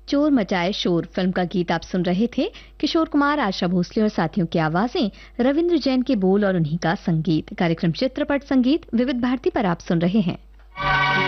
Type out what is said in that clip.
चोर मचाए शोर फिल्म का गीत आप सुन रहे थे। किशोर कुमार, आशा भोसले और साथियों की आवाजें, रविंद्र जैन के बोल और उन्हीं का संगीत। कार्यक्रम चित्रपट संगीत विविध भारती पर आप सुन रहे हैं।